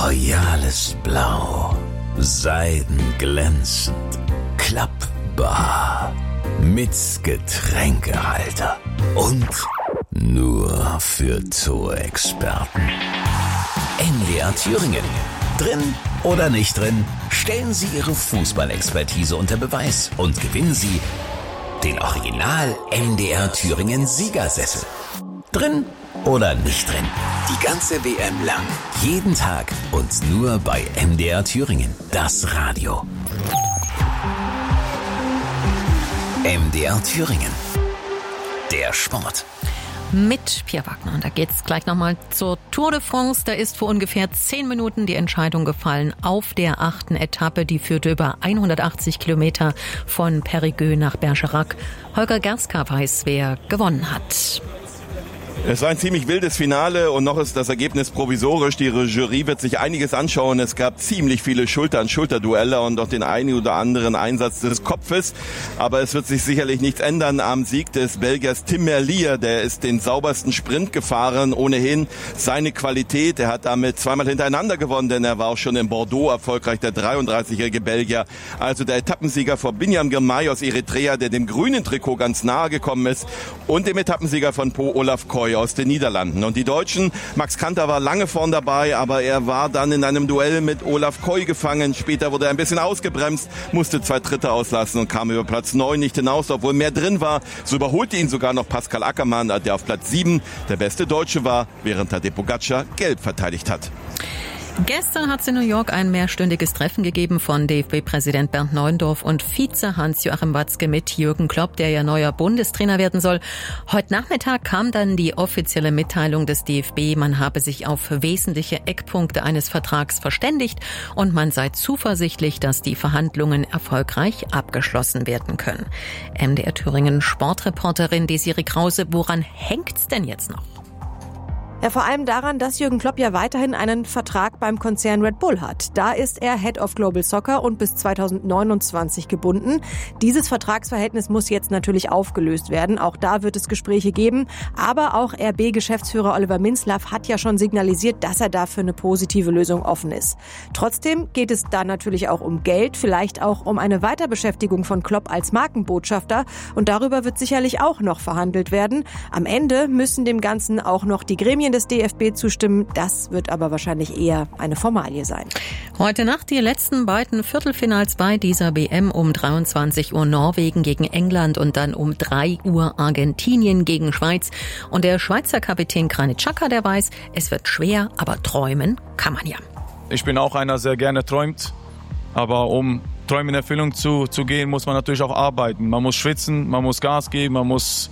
royales Blau, seidenglänzend, klappbar, mit Getränkehalter und nur für Zoo-Experten. MDR Thüringen. Drin oder nicht drin, stellen Sie Ihre Fußballexpertise unter Beweis und gewinnen Sie den Original MDR Thüringen Siegersessel. Drin oder nicht drin, die ganze WM lang, jeden Tag und nur bei MDR Thüringen, das Radio. MDR Thüringen, der Sport. Mit Pierre Wagner. Und da geht's gleich nochmal zur Tour de France. Da ist vor ungefähr 10 Minuten die Entscheidung gefallen auf der 8. Etappe. Die führte über 180 Kilometer von Périgueux nach Bergerac. Holger Gerska weiß, wer gewonnen hat. Es war ein ziemlich wildes Finale und noch ist das Ergebnis provisorisch. Die Jury wird sich einiges anschauen. Es gab ziemlich viele Schulter-an-Schulter-Duelle und auch den einen oder anderen Einsatz des Kopfes. Aber es wird sich sicherlich nichts ändern am Sieg des Belgiers Tim Merlier. Der ist den saubersten Sprint gefahren. Ohnehin seine Qualität. Er hat damit zweimal hintereinander gewonnen, denn er war auch schon in Bordeaux erfolgreich, der 33-jährige Belgier. Also der Etappensieger vor Binyam Girmay aus Eritrea, der dem grünen Trikot ganz nahe gekommen ist. Und dem Etappensieger von Po, Olaf Koy aus den Niederlanden. Und die Deutschen, Max Kanter war lange vorn dabei, aber er war dann in einem Duell mit Olaf Koy gefangen. Später wurde er ein bisschen ausgebremst, musste 2 Tritte auslassen und kam über Platz 9 nicht hinaus, obwohl mehr drin war. So überholte ihn sogar noch Pascal Ackermann, der auf Platz 7 der beste Deutsche war, während Tadej Pogačar gelb verteidigt hat. Gestern hat es in New York ein mehrstündiges Treffen gegeben von DFB-Präsident Bernd Neuendorf und Vize Hans-Joachim Watzke mit Jürgen Klopp, der ja neuer Bundestrainer werden soll. Heute Nachmittag kam dann die offizielle Mitteilung des DFB, man habe sich auf wesentliche Eckpunkte eines Vertrags verständigt und man sei zuversichtlich, dass die Verhandlungen erfolgreich abgeschlossen werden können. MDR Thüringen Sportreporterin Desiree Krause, woran hängt's denn jetzt noch? Ja, vor allem daran, dass Jürgen Klopp ja weiterhin einen Vertrag beim Konzern Red Bull hat. Da ist er Head of Global Soccer und bis 2029 gebunden. Dieses Vertragsverhältnis muss jetzt natürlich aufgelöst werden. Auch da wird es Gespräche geben. Aber auch RB-Geschäftsführer Oliver Minzlaff hat ja schon signalisiert, dass er dafür eine positive Lösung offen ist. Trotzdem geht es da natürlich auch um Geld, vielleicht auch um eine Weiterbeschäftigung von Klopp als Markenbotschafter. Und darüber wird sicherlich auch noch verhandelt werden. Am Ende müssen dem Ganzen auch noch die Gremien des DFB zustimmen. Das wird aber wahrscheinlich eher eine Formalie sein. Heute Nacht die letzten beiden Viertelfinals bei dieser WM. Um 23 Uhr Norwegen gegen England und dann um 3 Uhr Argentinien gegen Schweiz. Und der Schweizer Kapitän Granit Xhaka, der weiß, es wird schwer, aber träumen kann man ja. Ich bin auch einer, der sehr gerne träumt. Aber um Träume in Erfüllung zu gehen, muss man natürlich auch arbeiten. Man muss schwitzen, man muss Gas geben, man muss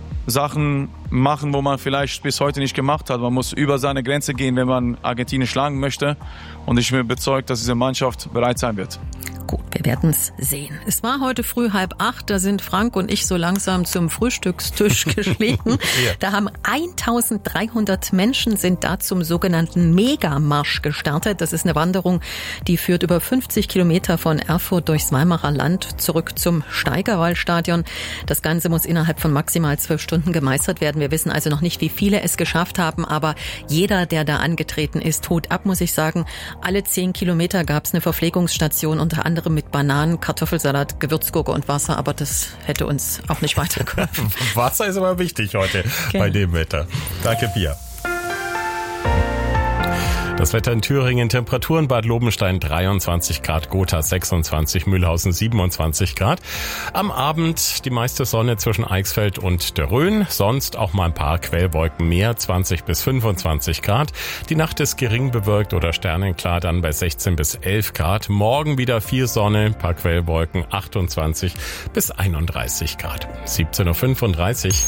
Sachen machen, wo man vielleicht bis heute nicht gemacht hat. Man muss über seine Grenze gehen, wenn man Argentinien schlagen möchte. Und ich bin überzeugt, dass diese Mannschaft bereit sein wird. Gut, wir werden es sehen. Es war heute früh 7:30, da sind Frank und ich so langsam zum Frühstückstisch geschlichen. Ja. Da haben 1300 Menschen sind da zum sogenannten Megamarsch gestartet. Das ist eine Wanderung, die führt über 50 Kilometer von Erfurt durchs Weimarer Land zurück zum Steigerwallstadion. Das Ganze muss innerhalb von maximal 12 Stunden gemeistert werden. Wir wissen also noch nicht, wie viele es geschafft haben, aber jeder, der da angetreten ist, Hut ab, muss ich sagen. Alle 10 Kilometer gab es eine Verpflegungsstation, unter anderem mit Bananen, Kartoffelsalat, Gewürzgurke und Wasser, aber das hätte uns auch nicht weitergeholfen. Wasser ist aber wichtig heute bei dem Wetter. Danke, Pia. Das Wetter in Thüringen, Temperaturen Bad Lobenstein 23 Grad, Gotha 26, Mühlhausen 27 Grad. Am Abend die meiste Sonne zwischen Eichsfeld und der Rhön, sonst auch mal ein paar Quellwolken mehr, 20 bis 25 Grad. Die Nacht ist gering bewölkt oder sternenklar, dann bei 16 bis 11 Grad. Morgen wieder viel Sonne, ein paar Quellwolken, 28 bis 31 Grad. 17.35 Uhr.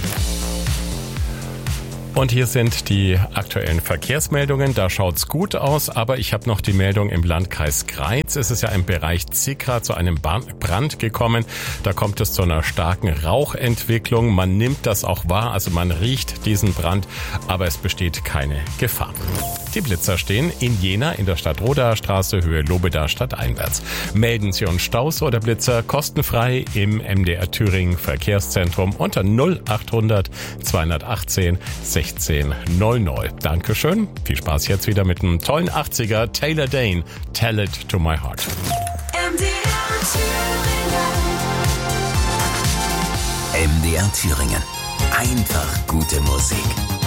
Und hier sind die aktuellen Verkehrsmeldungen. Da schaut's gut aus, aber ich habe noch die Meldung im Landkreis Greiz. Es ist ja im Bereich Zickra zu einem Brand gekommen. Da kommt es zu einer starken Rauchentwicklung. Man nimmt das auch wahr, also man riecht diesen Brand, aber es besteht keine Gefahr. Die Blitzer stehen in Jena in der Stadtrodaer Straße, Höhe Lobedaer stadteinwärts. Melden Sie uns Staus oder Blitzer kostenfrei im MDR Thüringen Verkehrszentrum unter 0800 218 1600. Dankeschön. Viel Spaß jetzt wieder mit einem tollen 80er Taylor Dane. Tell it to my heart. MDR Thüringen. Einfach gute Musik.